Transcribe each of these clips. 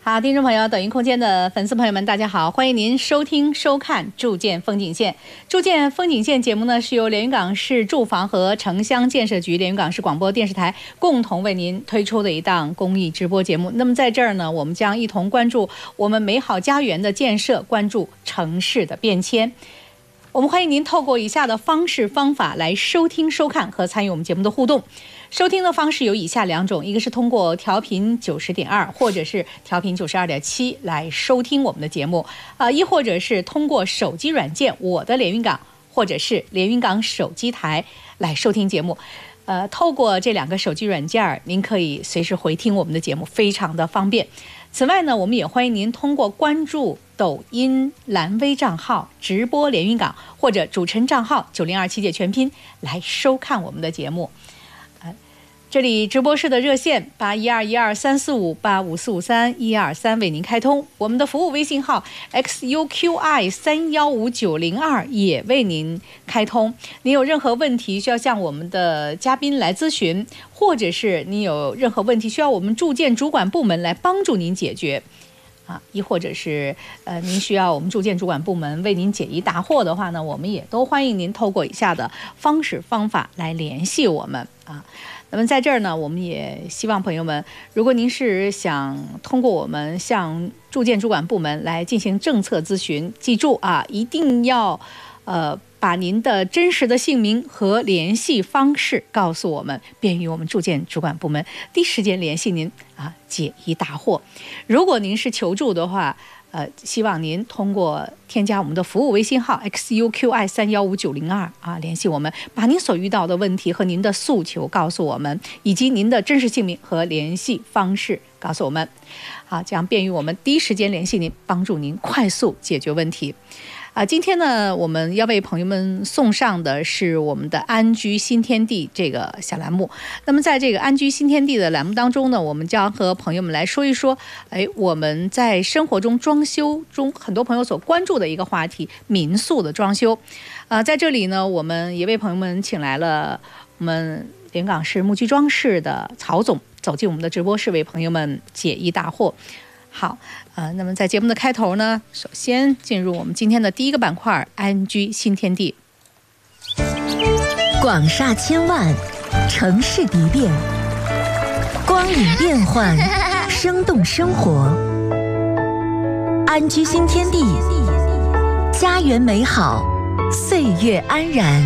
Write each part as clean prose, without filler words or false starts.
好，听众朋友，抖音空间的粉丝朋友们，大家好，欢迎您收听收看《筑建风景线》。《筑建风景线》节目呢，是由连云港市住房和城乡建设局、连云港市广播电视台共同为您推出的一档公益直播节目。那么在这儿呢，我们将一同关注我们美好家园的建设，关注城市的变迁。我们欢迎您透过以下的方式方法来收听、收看和参与我们节目的互动。收听的方式有以下两种，一个是通过调频90.2或者是调频92.7来收听我们的节目，亦或者是通过手机软件我的连云港或者是连云港手机台来收听节目。透过这两个手机软件，您可以随时回听我们的节目，非常的方便。此外呢，我们也欢迎您通过关注抖音蓝微账号直播连云港或者主持人账号9027届全拼来收看我们的节目。这里直播室的热线8121234585431123为您开通，我们的服务微信号 xuqi315902也为您开通。您有任何问题需要向我们的嘉宾来咨询，或者是您有任何问题需要我们筑建主管部门来帮助您解决亦或者是您需要我们筑建主管部门为您解疑答惑的话呢，我们也都欢迎您透过以下的方式方法来联系我们那么在这儿呢，我们也希望朋友们，如果您是想通过我们向筑建主管部门来进行政策咨询，记住一定要把您的真实的姓名和联系方式告诉我们，便于我们筑建主管部门第一时间联系您解疑答惑。如果您是求助的话，希望您通过添加我们的服务微信号 xuqi315902联系我们，把您所遇到的问题和您的诉求告诉我们，以及您的真实姓名和联系方式告诉我们。好，这样便于我们第一时间联系您，帮助您快速解决问题。今天呢，我们要为朋友们送上的是我们的安居新天地这个小栏目。那么在这个安居新天地的栏目当中呢，我们将和朋友们来说一说我们在生活中装修中很多朋友所关注的一个话题，民宿的装修。在这里呢，我们也为朋友们请来了我们连云港市木居装饰的曹总走进我们的直播室，为朋友们解疑答惑。好，那么在节目的开头呢，首先进入我们今天的第一个板块——安居新天地。 广厦千万，城市蝶变，光影变幻，生动生活。安居新天地，家园美好，岁月安然。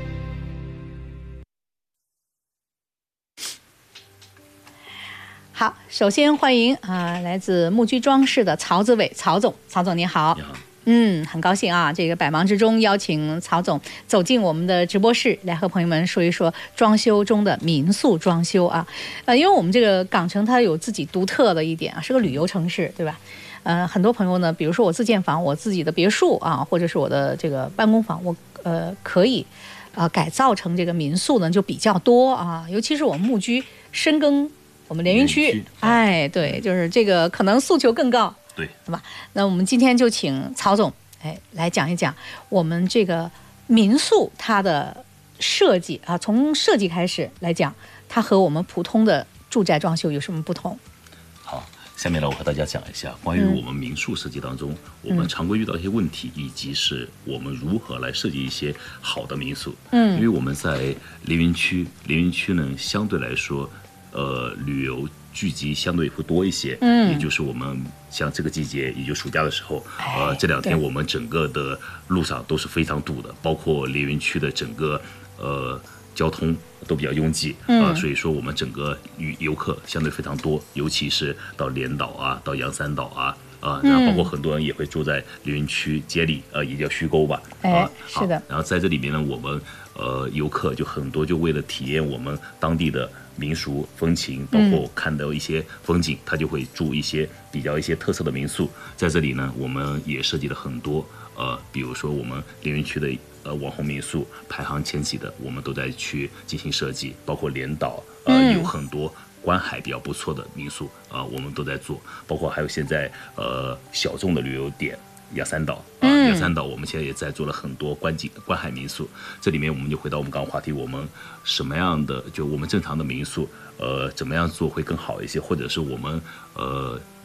好，首先欢迎来自木居装饰的曹子伟曹总，曹总你好。 你好。 很高兴这个百忙之中邀请曹总走进我们的直播室，来和朋友们说一说装修中的民宿装修因为我们这个港城它有自己独特的一点是个旅游城市，对吧？很多朋友呢，比如说我自建房，我自己的别墅或者是我的这个办公房，我可以改造成这个民宿呢就比较多尤其是我们木居深耕我们连云区，对，就是这个可能诉求更高， 对吧？那我们今天就请曹总来讲一讲我们这个民宿它的设计从设计开始来讲，它和我们普通的住宅装修有什么不同？ 好，下面呢，我和大家讲一下关于我们民宿设计当中我们常规遇到一些问题，以及是我们如何来设计一些好的民宿。因为我们在连云区呢，相对来说旅游聚集相对会多一些，也就是我们像这个季节，也就暑假的时候，这2天我们整个的路上都是非常堵的，包括连云区的整个交通都比较拥挤所以说我们整个游客相对非常多，尤其是到连岛到洋山岛然后包括很多人也会住在连云区街里也叫虚沟吧是的。然后在这里面呢，我们游客就很多，就为了体验我们当地的民俗风情，包括看到一些风景，他就会住一些比较一些特色的民宿。在这里呢，我们也设计了很多比如说我们连云区的网红民宿排行前几的，我们都在去进行设计，包括连岛有很多观海比较不错的民宿我们都在做，包括还有现在小众的旅游点亚三岛亚三岛我们现在也在做了很多观海民宿。这里面我们就回到我们刚刚话题，我们什么样的就我们正常的民宿怎么样做会更好一些，或者是我们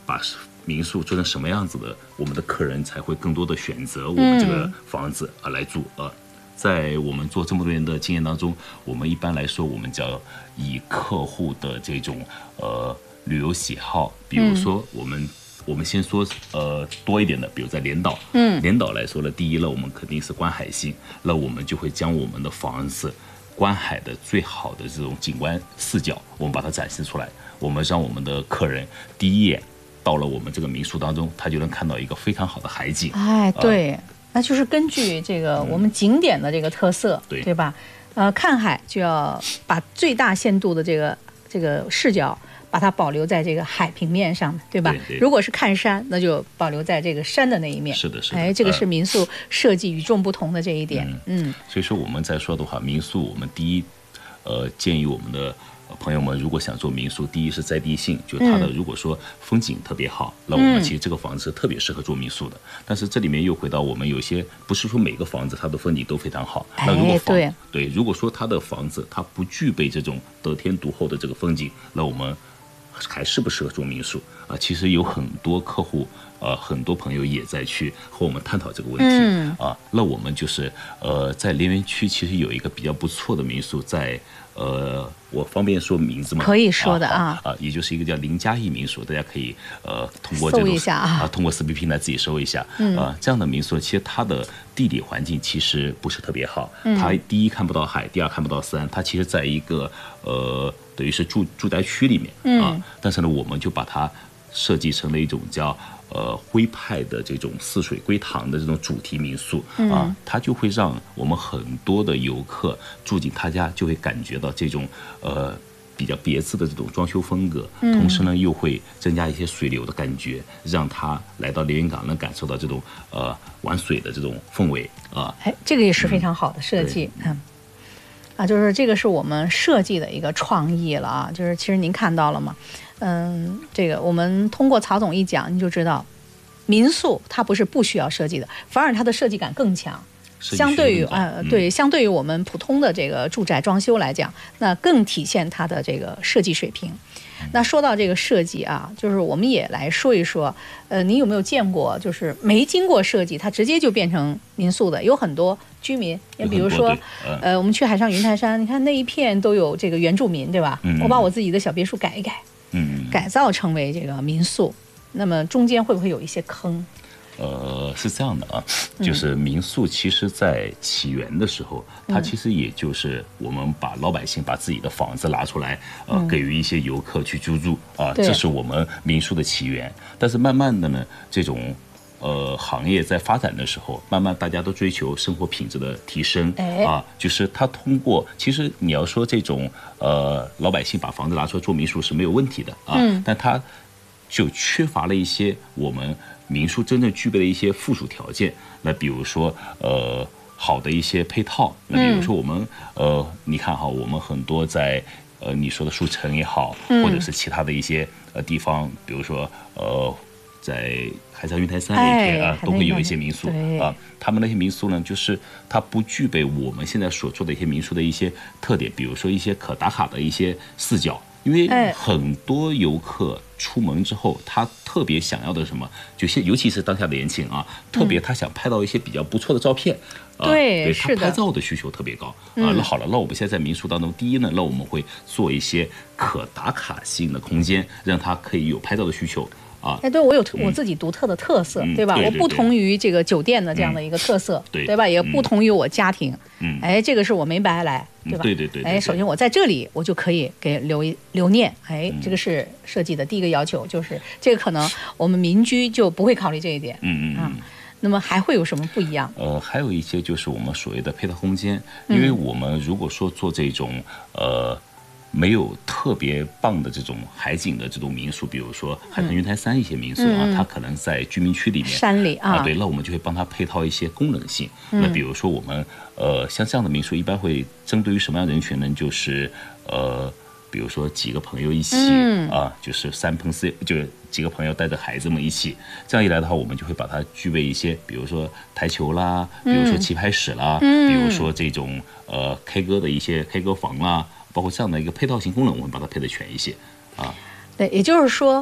把民宿做成什么样子的，我们的客人才会更多的选择我们这个房子来住在我们做这么多年的经验当中，我们一般来说，我们叫以客户的这种旅游喜好，比如说我们先说多一点的，比如在连岛，连岛来说呢，第一呢，我们肯定是观海性，那我们就会将我们的房子观海的最好的这种景观视角，我们把它展示出来，我们让我们的客人第一眼到了我们这个民宿当中，他就能看到一个非常好的海景。 哎，对，那就是根据这个我们景点的这个特色，对吧？看海就要把最大限度的这个视角，把它保留在这个海平面上，对吧？ 对。 如果是看山，那就保留在这个山的那一面。 是的，是的。 哎，这个是民宿设计与众不同的这一点。 所以说我们在说的话，民宿我们第一，建议我们的朋友们如果想做民宿，第一是在地性，就它的如果说风景特别好，那我们其实这个房子是特别适合做民宿的。但是这里面又回到我们有些不是说每个房子它的风景都非常好。那如果如果说它的房子它不具备这种得天独厚的这个风景，那我们还适不适合做民宿其实有很多客户很多朋友也在去和我们探讨这个问题那我们就是在莲园区其实有一个比较不错的民宿，在我方便说名字吗？ 可以说的也就是一个叫林嘉义民宿，大家可以通过这种搜一下通过4B平台自己搜一下这样的民宿，其实它的地理环境其实不是特别好，它第一看不到海，第二看不到山，它其实在一个等于是住宅区里面但是呢，我们就把它设计成了一种叫徽派的这种似水归塘的这种主题民宿它就会让我们很多的游客住进他家，就会感觉到这种比较别致的这种装修风格，同时呢又会增加一些水流的感觉，让他来到连云港能感受到这种玩水的这种氛围这个也是非常好的设计就是这个是我们设计的一个创意了就是其实您看到了吗？这个我们通过曹总一讲，你就知道，民宿它不是不需要设计的，反而它的设计感更强。相对于相对于我们普通的这个住宅装修来讲，那更体现它的这个设计水平。那说到这个设计就是我们也来说一说，您有没有见过就是没经过设计，它直接就变成民宿的？有很多居民，也比如说，我们去海上云台山，你看那一片都有这个原住民，对吧？我把我自己的小别墅改一改，改造成为这个民宿，那么中间会不会有一些坑？ 是这样的就是民宿其实在起源的时候，它其实也就是我们把老百姓把自己的房子拿出来给予一些游客去居住这是我们民宿的起源。但是慢慢的呢，这种行业在发展的时候，慢慢大家都追求生活品质的提升就是它通过，其实你要说这种老百姓把房子拿出来做民宿是没有问题的但它就缺乏了一些我们民宿真正具备的一些附属条件。那比如说好的一些配套，那比如说我们你看我们很多在你说的树城也好，或者是其他的一些地方，比如说在海上云台山那边都会有一些民宿他们那些民宿呢，就是它不具备我们现在所做的一些民宿的一些特点，比如说一些可打卡的一些视角。因为很多游客出门之后，他特别想要的什么，尤其是当下的年轻特别他想拍到一些比较不错的照片对他拍照的需求特别高那好了，那我们现在在民宿当中，第一呢，那我们会做一些可打卡性的空间，让他可以有拍照的需求对，我有我自己独特的特色，对吧？我不同于这个酒店的这样的一个特色，对吧？也不同于我家庭，这个是我没白来，对吧？ 对， 首先我在这里，我就可以给留念，这个是设计的第一个要求，就是这个可能我们民居就不会考虑这一点，那么还会有什么不一样？ 还有一些就是我们所谓的配套空间，因为我们如果说做这种没有特别棒的这种海景的这种民宿，比如说海上云台山一些民宿它可能在居民区里面山里对，那我们就会帮它配套一些功能性。那比如说我们像这样的民宿一般会针对于什么样的人群呢？就是比如说几个朋友一起就是三朋四友，就是几个朋友带着孩子们一起，这样一来的话，我们就会把它具备一些，比如说台球啦，比如说棋牌室啦，比如说这种K 歌的一些 K 歌房啦，包括这样的一个配套型功能，我们把它配得全一些对，也就是说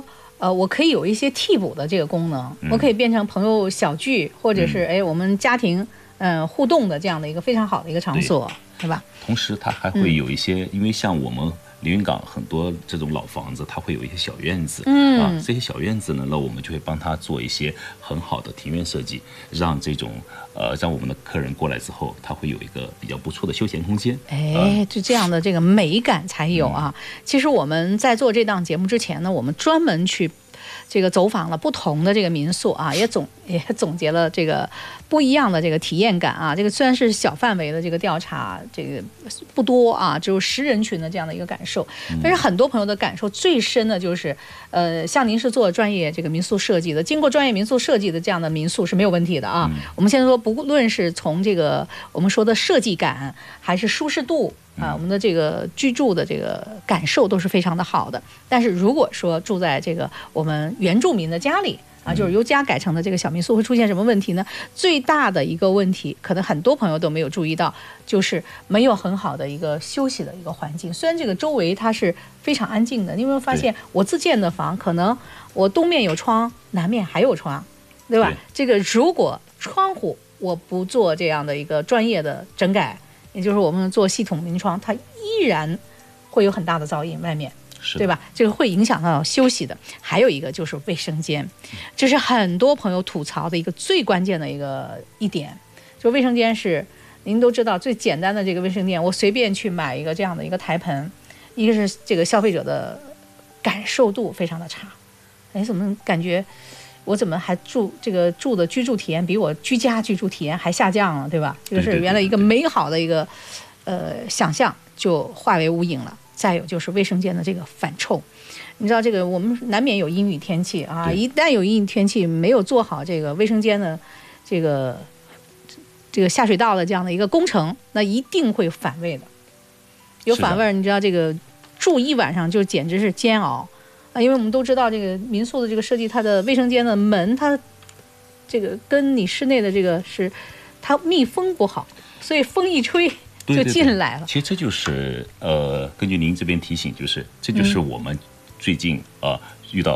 我可以有一些替补的这个功能，我可以变成朋友小聚，或者是我们家庭互动的这样的一个非常好的一个场所，对吧？ 同时，它还会有一些，因为像我们连云港很多这种老房子，它会有一些小院子，这些小院子呢，那我们就会帮他做一些很好的庭院设计，让这种让我们的客人过来之后，他会有一个比较不错的休闲空间。 就这样的这个美感才有啊。其实我们在做这档节目之前呢，我们专门去这个走访了不同的这个民宿啊，也总结了这个不一样的这个体验感啊。这个虽然是小范围的这个调查，这个不多啊，只有10人群的这样的一个感受，但是很多朋友的感受最深的就是，像您是做专业这个民宿设计的，经过专业民宿设计的这样的民宿是没有问题的啊。我们现在说，不论是从这个我们说的设计感，还是舒适度。我们的这个居住的这个感受都是非常的好的。但是如果说住在这个我们原住民的家里啊，就是由家改成的这个小民宿，会出现什么问题呢？最大的一个问题，可能很多朋友都没有注意到，就是没有很好的一个休息的一个环境。虽然这个周围它是非常安静的，你有没有发现我自建的房，可能我东面有窗，南面还有窗，对吧？这个如果窗户我不做这样的一个专业的整改，也就是我们做系统明窗，它依然会有很大的噪音，外面，对吧？这个会影响到休息的。还有一个就是卫生间，这是很多朋友吐槽的一个最关键的一点。就卫生间是您都知道，最简单的这个卫生间，我随便去买一个这样的一个台盆，一个是这个消费者的感受度非常的差。怎么感觉我怎么还住的居住体验比我居家居住体验还下降了，对吧？这个是原来一个美好的一个想象就化为乌影了。再有就是卫生间的这个反臭，你知道这个我们难免有阴雨天气啊，一旦有阴雨天气没有做好这个卫生间的这个下水道的这样的一个工程，那一定会反味的。有反味，你知道这个住一晚上就简直是煎熬。因为我们都知道这个民宿的这个设计，它的卫生间的门，它这个跟你室内的这个是它密封不好，所以风一吹就进来了。 其实这就是根据您这边提醒，这就是我们最近遇到